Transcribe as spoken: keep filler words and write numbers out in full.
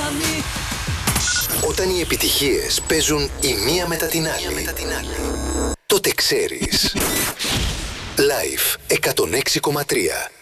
δύναμη. Όταν οι επιτυχίες παίζουν η μία μετά την άλλη, τότε ξέρεις. Live εκατόν έξι κόμμα τρία.